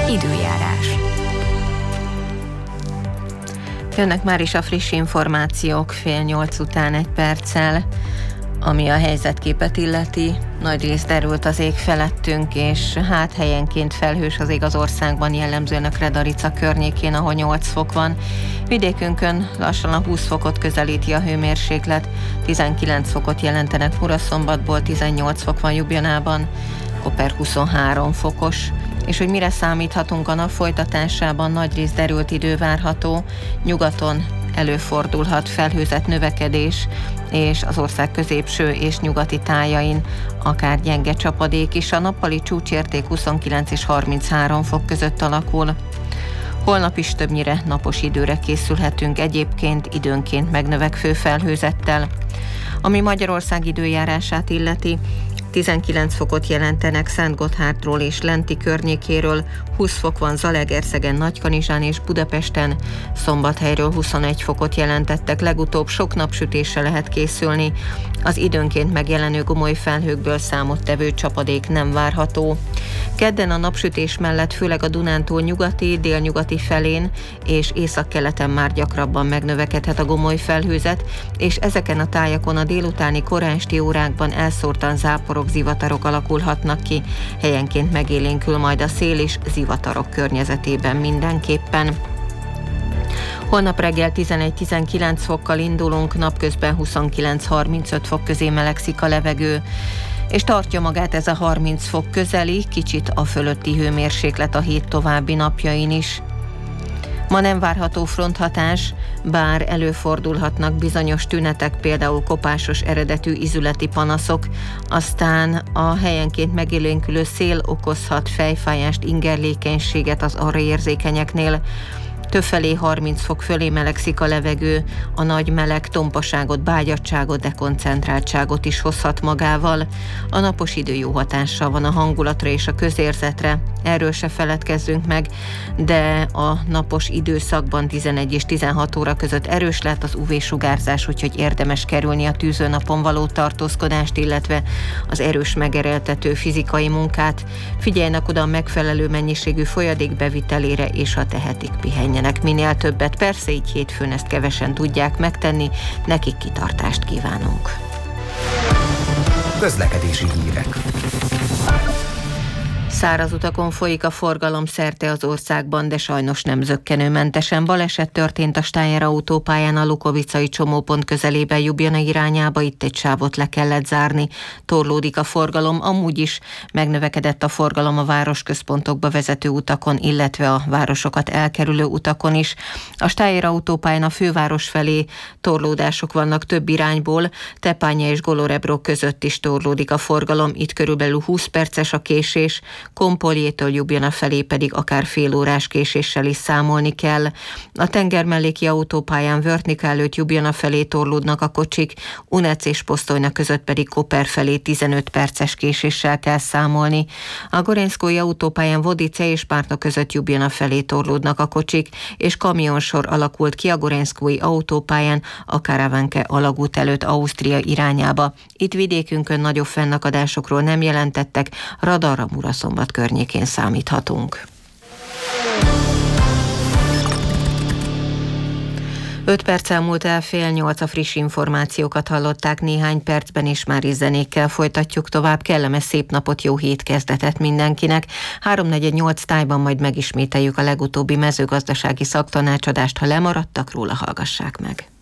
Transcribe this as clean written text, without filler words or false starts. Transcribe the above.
Időjárás. Jönnek már is a friss információk 7:30 után 1 perccel. Ami a helyzetképet illeti, nagyrészt derült az ég felettünk, és helyenként felhős az ég az országban, jellemzően a Kredarica környékén, ahol 8 fok van. Vidékünkön lassan a 20 fokot közelíti a hőmérséklet, 19 fokot jelentenek Muraszombatból, 18 fok van Ljubljanában, Koper 23 fokos. És hogy mire számíthatunk a nap folytatásában, nagyrészt derült idő várható, nyugaton előfordulhat felhőzett növekedés, és az ország középső és nyugati tájain akár gyenge csapadék is. A nappali csúcsérték 29 és 33 fok között alakul. Holnap is többnyire napos időre készülhetünk, egyébként időnként megnövekvő felhőzettel. Ami Magyarország időjárását illeti, 19 fokot jelentenek Szentgotthártról és Lenti környékéről, 20 fok van Zalaegerszegen, Nagykanizsán és Budapesten, Szombathelyről 21 fokot jelentettek, legutóbb sok napsütésre lehet készülni, az időnként megjelenő gomoly felhőkből számottevő csapadék nem várható. Kedden a napsütés mellett főleg a Dunántúl nyugati, délnyugati felén és északkeleten már gyakrabban megnövekedhet a gomoly felhőzet, és ezeken a tájakon a délutáni korásti órákban elszórtan záporok, zivatarok alakulhatnak ki, helyenként megélénkül majd a szél is zivatarok környezetében mindenképpen. Holnap reggel 11-19 fokkal indulunk, napközben 29-35 fok közé melegszik a levegő, és tartja magát ez a 30 fok közeli, kicsit a fölötti hőmérséklet a hét további napjain is. Ma nem várható fronthatás, bár előfordulhatnak bizonyos tünetek, például kopásos eredetű ízületi panaszok, aztán a helyenként megélénkülő szél okozhat fejfájást, ingerlékenységet az arra érzékenyeknél. Többfelé 30 fok fölé melegszik a levegő, a nagy meleg tompaságot, bágyadtságot, dekoncentráltságot is hozhat magával. A napos idő jó hatással van a hangulatra és a közérzetre, erről se feledkezzünk meg, de a napos időszakban 11 és 16 óra között erős lehet az UV-sugárzás, úgyhogy érdemes kerülni a tűzőnapon való tartózkodást, illetve az erős megerőltető fizikai munkát. Figyeljenek oda a megfelelő mennyiségű folyadék bevitelére, és ha tehetik, pihenjenek minél többet. Persze így hétfőn ezt kevesen tudják megtenni, nekik kitartást kívánunk. Közlekedési hírek. Száraz utakon folyik a forgalom szerte az országban, de sajnos nem zökkenőmentesen. Baleset történt a Stájer autópályán a Lukovicai csomópont közelében Ljubljana irányába, itt egy sávot le kellett zárni. Torlódik a forgalom, amúgy is megnövekedett a forgalom a városközpontokba vezető utakon, illetve a városokat elkerülő utakon is. A Stájer autópályán a főváros felé torlódások vannak több irányból, Tepánya és Golorebro között is torlódik a forgalom, itt körülbelül 20 perces a késés, Kompoljétől Ljubljana felé pedig akár félórás késéssel is számolni kell. A tengermelléki autópályán Vörtnika előtt Ljubljana felé torlódnak a kocsik, Unec és Posztolyna között pedig Koper felé 15 perces késéssel kell számolni. A Gorenszkói autópályán Vodice és Párna között Ljubljana felé torlódnak a kocsik, és kamionsor alakult ki a Gorenszkói autópályán a Karavanke alagút előtt Ausztria irányába. Itt vidékünkön nagyobb fennakadásokról nem jelentettek, radarra Muraszombat környékén számíthatunk. 5 perccel múlt el 7:30, a friss információkat hallották, néhány percben is már is zenékkel folytatjuk tovább. Kellemes szép napot, jó hétkezdetet mindenkinek. 3:48 tájban majd megismételjük a legutóbbi mezőgazdasági szaktanácsadást, ha lemaradtak róla, hallgassák meg.